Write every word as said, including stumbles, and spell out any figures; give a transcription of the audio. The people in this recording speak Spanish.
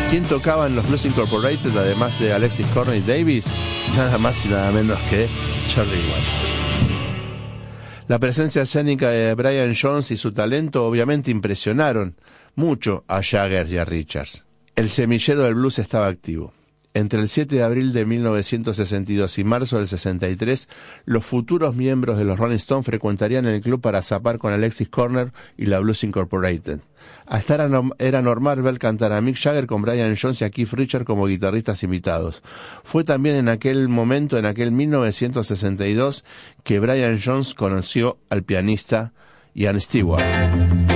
¿Quién tocaba en los Blues Incorporated además de Alexis Korner y Davis? Nada más y nada menos que Charlie Watts. La presencia escénica de Brian Jones y su talento obviamente impresionaron mucho a Jagger y a Richards. El semillero del blues estaba activo. Entre el siete de abril de mil novecientos sesenta y dos y marzo del sesenta y tres, los futuros miembros de los Rolling Stones frecuentarían el club para zapar con Alexis Korner y la Blues Incorporated. Hasta era, no, era normal ver cantar a Mick Jagger con Brian Jones y a Keith Richards como guitarristas invitados. Fue también en aquel momento, en aquel mil novecientos sesenta y dos, que Brian Jones conoció al pianista Ian Stewart.